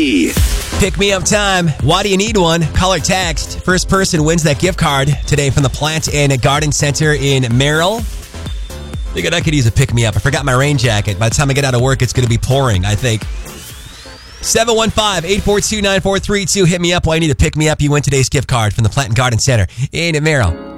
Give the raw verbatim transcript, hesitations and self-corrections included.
Pick me up time. Why do you need one? Call or text. First person wins that gift card today from the Plant and Garden Center in Merrill. Think I could use a pick me up. I forgot my rain jacket. By the time I get out of work, it's going to be pouring, I think. seven one five, eight four two, nine four three two. Hit me up while you need to pick me up. You win today's gift card from the Plant and Garden Center in Merrill.